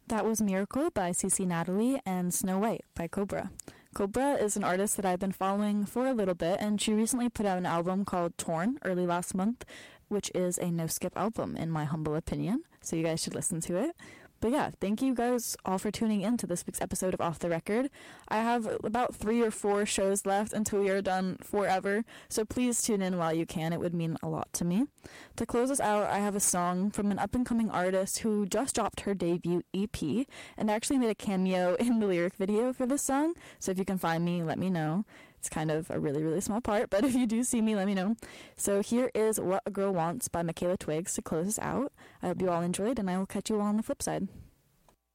That was Miracle by CC Natalie and Snow White by Cobra. Cobra is an artist that I've been following for a little bit, and she recently put out an album called Torn early last month, which is a no-skip album in my humble opinion, so you guys should listen to it. But yeah, thank you guys all for tuning in to this week's episode of Off the Record. I have about 3 or 4 shows left until we are done forever, so please tune in while you can. It would mean a lot to me. To close us out, I have a song from an up-and-coming artist who just dropped her debut EP and actually made a cameo in the lyric video for this song, so if you can find me, let me know. It's kind of a really, really small part, but if you do see me, let me know. So here is What a Girl Wants by Michaela Twigs to close us out. I hope you all enjoyed, and I will catch you all on the flip side.